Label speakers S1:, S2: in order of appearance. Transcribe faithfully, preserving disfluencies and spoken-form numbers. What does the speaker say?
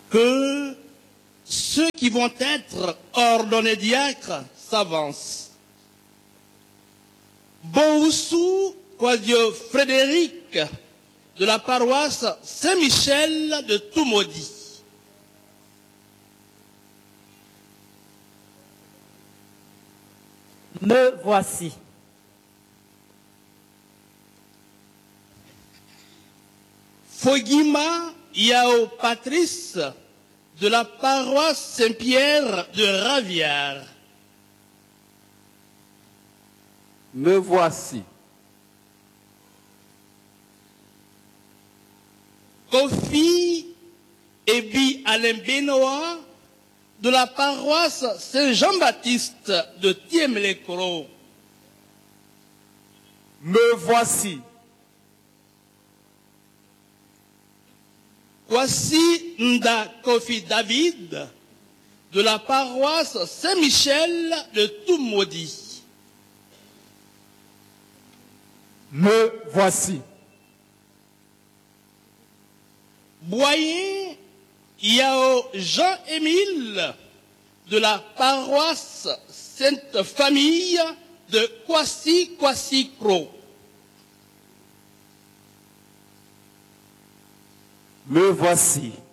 S1: que ceux qui vont être ordonnés diacres s'avancent. Bonoussou Quadio Frédéric de la paroisse Saint-Michel de Toumaudi.
S2: Me voici.
S1: Fogima Yao Patrice de la paroisse Saint-Pierre de Ravière.
S3: Me voici.
S1: Kofi Ebi Alain Benoît de la paroisse Saint-Jean-Baptiste de Tiemlekro.
S3: Me voici.
S1: Voici Nda Kofi David de la paroisse Saint-Michel de Toumaudi.
S3: Me voici.
S1: Boyen Yao Jean-Émile de la paroisse Sainte-Famille de Kwasi Kwasi Kro.
S3: Me voici.